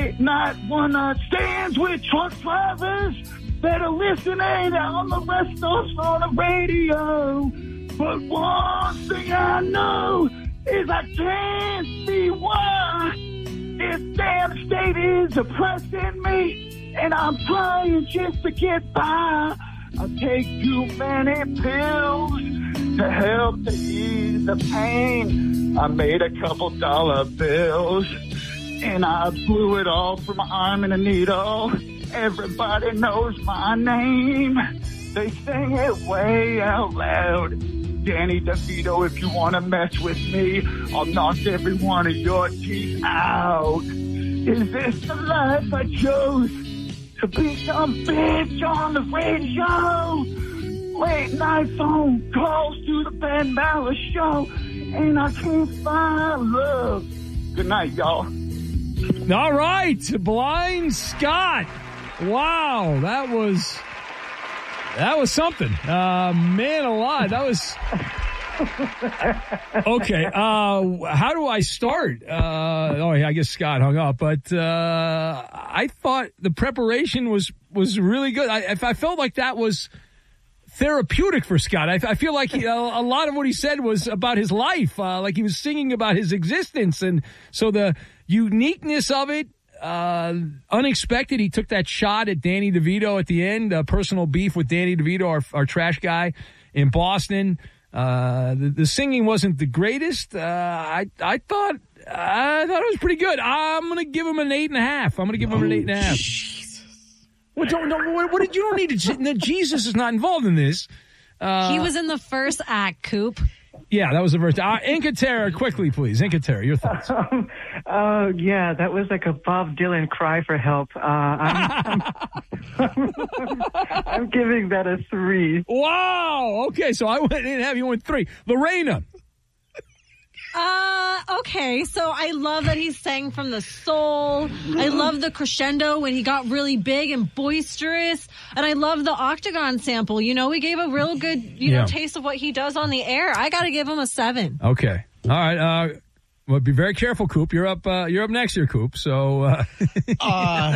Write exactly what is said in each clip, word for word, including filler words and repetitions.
late night one night stands with truck drivers that are listening on the West Coast on the radio. But one thing I know is I can't see why this damn state is oppressing me, and I'm trying just to get by. I take too many pills to help to ease the pain. I made a couple dollar bills, and I blew it all for my arm and a needle. Everybody knows my name. They sing it way out loud. Danny DeVito, if you want to mess with me, I'll knock every one of your teeth out. Is this the life I chose? To be some bitch on the radio? Late night phone calls to the Ben Maller Show, and I can't find love. Good night, y'all. All right, Blind Scott. Wow, that was that was something. Uh, man alive, that was okay. Uh, how do I start? Uh, oh, yeah, I guess Scott hung up, but uh, I thought the preparation was was really good. I, I felt like that was therapeutic for Scott. I, I feel like he, a, a lot of what he said was about his life, uh, like he was singing about his existence, and so the uniqueness of it. Uh, unexpected. He took that shot at Danny DeVito at the end, uh, personal beef with Danny DeVito, our, our trash guy in Boston. Uh, the, the singing wasn't the greatest. Uh, I, I thought, I thought it was pretty good. I'm going to give him an eight and a half. I'm going to give him an eight and a half. Jesus. Well, don't, don't, what, what did you don't need to, Jesus is not involved in this. Uh, he was in the first act, Coop. Yeah, that was the verse. Uh, Inca Terra, quickly, please. Inca Terra, your thoughts. Um, uh, yeah, that was like a Bob Dylan cry for help. Uh, I'm, I'm, I'm giving that a three. Wow. Okay, so I went in and have you went three. Lorena. Uh, okay, so I love that he sang from the soul. I love the crescendo when he got really big and boisterous. And I love the octagon sample. You know, we gave a real good, you Yeah. know, taste of what he does on the air. I got to give him a seven. Okay. All right. Uh, well, be very careful, Coop. You're up, uh, you're up next year, Coop. So, uh, uh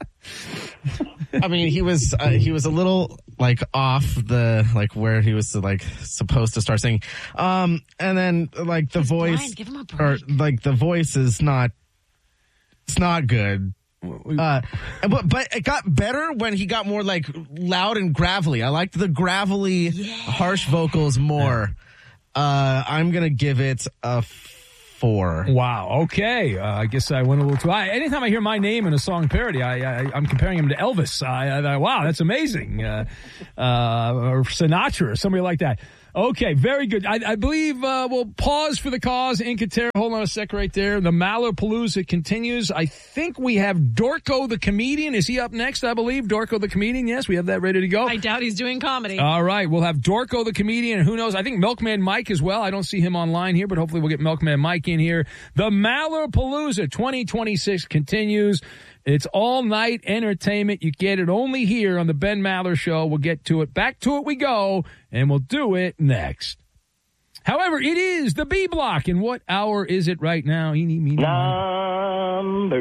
I mean, he was uh, he was a little like off the like where he was like supposed to start singing, um, and then like the He's voice, blind. Give him a or break. like the voice is not, it's not good. Uh, but but it got better when he got more like loud and gravelly. I liked the gravelly, Yeah. harsh vocals more. Uh, I'm gonna give it a four. wow. Okay. Uh, I guess I went a little too high. Anytime I hear my name in a song parody, I, I, I'm comparing him to Elvis. I, I, I wow, that's amazing. Uh, uh, or Sinatra or somebody like that. Okay, very good. I, I believe uh, we'll pause for the cause. Inca Terra, hold on a sec right there. The Mallerpalooza continues. I think we have Dorco the comedian. Is he up next, I believe? Dorco the comedian, yes, we have that ready to go. I doubt he's doing comedy. All right, we'll have Dorco the comedian, and who knows, I think Milkman Mike as well. I don't see him online here, but hopefully we'll get Milkman Mike in here. The Mallerpalooza twenty twenty-six continues. It's all night entertainment. You get it only here on the Ben Maller Show. We'll get to it. Back to it we go, and we'll do it next. However, it is the B block. And what hour is it right now? Eeny, meeny, Number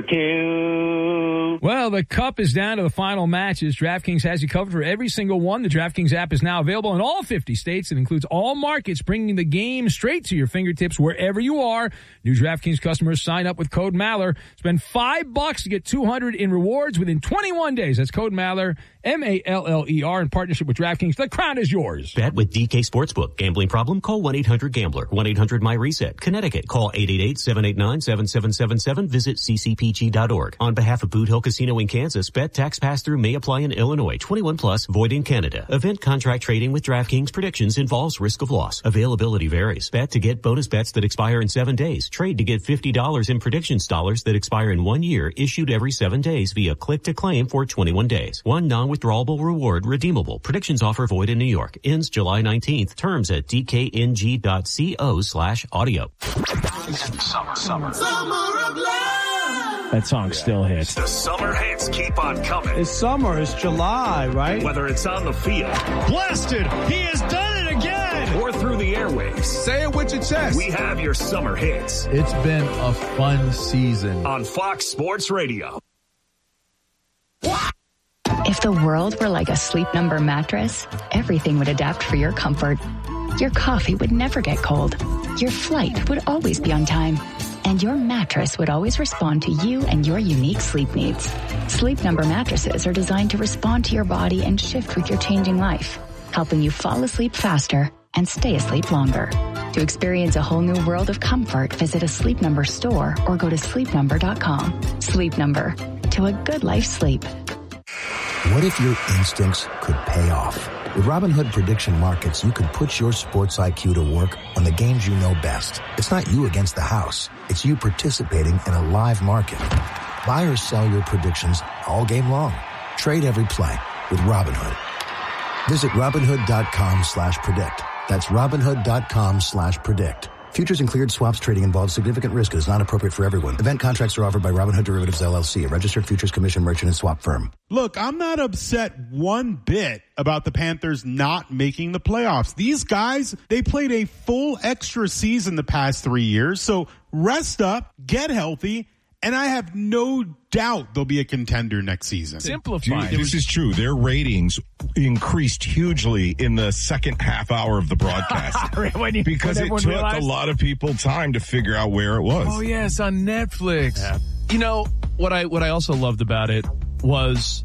two. Well, the cup is down to the final matches. DraftKings has you covered for every single one. The DraftKings app is now available in all fifty states. It includes all markets, bringing the game straight to your fingertips wherever you are. New DraftKings customers sign up with code Maller. Spend five bucks to get two hundred in rewards within twenty-one days. That's code Maller, M A L L E R, in partnership with DraftKings. The crown is yours. Bet with D K Sportsbook. Gambling problem? Call one eight hundred gambler. one eight hundred my reset. Connecticut. Call eight eight eight, seven eight nine, seven seven seven seven. Visit c c p g dot org. On behalf of Boot Hill Casino in Kansas, bet tax pass-through may apply in Illinois. twenty-one plus, void in Canada. Event contract trading with DraftKings predictions involves risk of loss. Availability varies. Bet to get bonus bets that expire in seven days. Trade to get fifty dollars in predictions dollars that expire in one year, issued every seven days via click to claim for twenty-one days. One non-withdrawable reward redeemable. Predictions offer void in New York. Ends July nineteenth. Terms at d k n g dot co slash audio. Summer, summer. Summer of love. That song still hits. The summer hits keep on coming. It's summer. It's July, right? Whether it's on the field. Blasted. He has done it again. Or through the airwaves. Say it with your chest. We have your summer hits. It's been a fun season. On Fox Sports Radio. If the world were like a Sleep Number mattress, everything would adapt for your comfort. Your coffee would never get cold. Your flight would always be on time. And your mattress would always respond to you and your unique sleep needs. Sleep Number mattresses are designed to respond to your body and shift with your changing life, helping you fall asleep faster and stay asleep longer. To experience a whole new world of comfort, visit a Sleep Number store or go to sleep number dot com. Sleep Number. To a good life sleep. What if your instincts could pay off? With Robinhood Prediction Markets, you can put your sports I Q to work on the games you know best. It's not you against the house. It's you participating in a live market. Buy or sell your predictions all game long. Trade every play with Robinhood. Visit Robinhood.com slash predict. That's Robinhood.com slash predict. Futures and cleared swaps trading involves significant risk and is not appropriate for everyone. Event contracts are offered by Robinhood Derivatives, L L C, a registered futures commission merchant and swap firm. Look, I'm not upset one bit about the Panthers not making the playoffs. These guys, they played a full extra season the past three years. So rest up, get healthy, and I have no doubt they'll be a contender next season. Simplify. Dude, this is true. Their ratings increased hugely in the second half hour of the broadcast you, because it took realized? a lot of people time to figure out where it was. Oh yes, on Netflix. Yeah. You know what I what I also loved about it was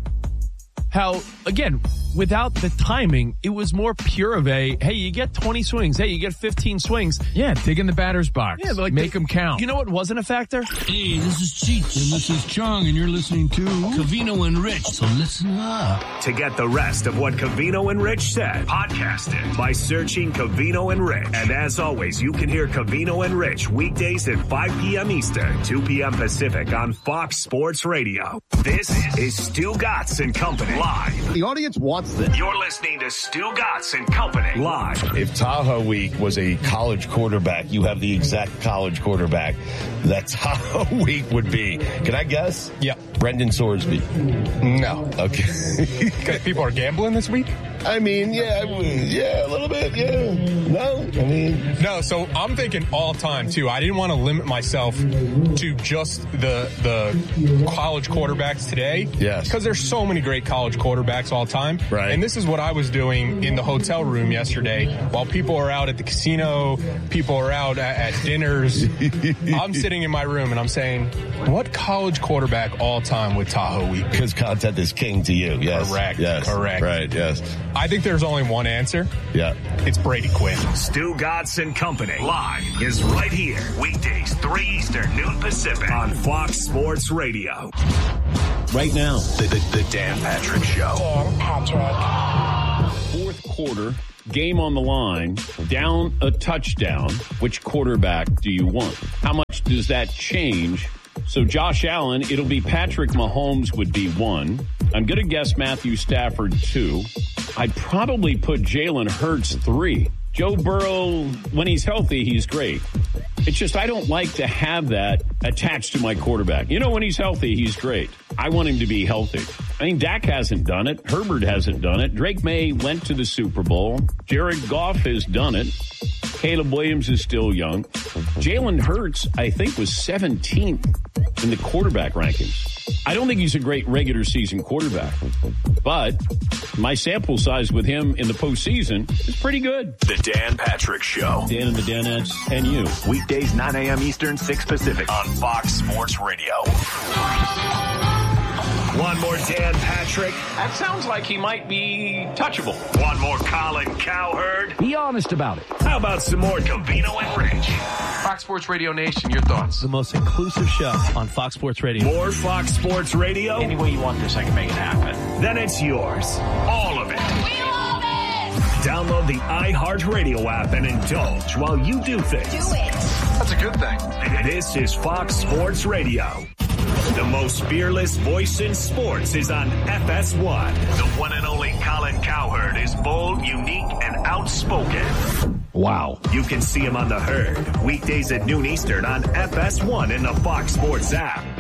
how, again, without the timing, it was more pure of a, hey, you get twenty swings. Hey, you get fifteen swings. Yeah, dig in the batter's box. Yeah, like make them count. You know what wasn't a factor? Hey, this is Cheech, and this is Chong, and you're listening to Covino and Rich, so listen up. To get the rest of what Covino and Rich said, podcast it by searching Covino and Rich. And as always, you can hear Covino and Rich weekdays at five p.m. Eastern, two p.m. Pacific on Fox Sports Radio. This is Stu Gatz and Company. Live. The audience wants this. You're listening to Stu Gatz and Company live. If Tahoe Week was a college quarterback, you have the exact college quarterback that Tahoe Week would be. Can I guess? Yeah. Brendan Sorsby. No. Okay. Because people are gambling this week? I mean, yeah, yeah, a little bit, yeah. No, I mean. No, so I'm thinking all time, too. I didn't want to limit myself to just the the college quarterbacks today. Yes. Because there's so many great college quarterbacks all time. Right. And this is what I was doing in the hotel room yesterday. While people are out at the casino, people are out at, at dinners, I'm sitting in my room and I'm saying, what college quarterback all time with Tahoe Week? Because content is king to you, yes. Correct, yes. correct. Right, yes. I think there's only one answer. Yeah. It's Brady Quinn. Stu Gatz and Company live is right here. Weekdays, three Eastern, noon Pacific on Fox Sports Radio. Right now, the, the, the Dan Patrick Show. Dan Patrick. Fourth quarter, game on the line, down a touchdown. Which quarterback do you want? How much does that change? So Josh Allen, it'll be Patrick Mahomes would be one. I'm going to guess Matthew Stafford two. I'd probably put Jalen Hurts three. Joe Burrow, when he's healthy, he's great. It's just I don't like to have that attached to my quarterback. You know, when he's healthy, he's great. I want him to be healthy. I mean, Dak hasn't done it. Herbert hasn't done it. Drake May went to the Super Bowl. Jared Goff has done it. Caleb Williams is still young. Jalen Hurts, I think, was seventeenth in the quarterback rankings. I don't think he's a great regular season quarterback, but my sample size with him in the postseason is pretty good. The Dan Patrick Show. Dan and the Danettes and you. Weekdays, nine a.m. Eastern, six Pacific on Fox Sports Radio. One more Dan Patrick. That sounds like he might be touchable. One more Colin Cowherd. Be honest about it. How about some more Covino and Rich? Fox Sports Radio Nation, your thoughts? The most inclusive show on Fox Sports Radio. More Fox Sports Radio? Any way you want this, I can make it happen. Then it's yours. All of it. We love it! Download the iHeartRadio app and indulge while you do things. Do it. That's a good thing. This is Fox Sports Radio. The most fearless voice in sports is on F S one. The one and only Colin Cowherd is bold, unique, and outspoken. Wow. You can see him on The Herd, weekdays at noon Eastern on F S one in the Fox Sports app.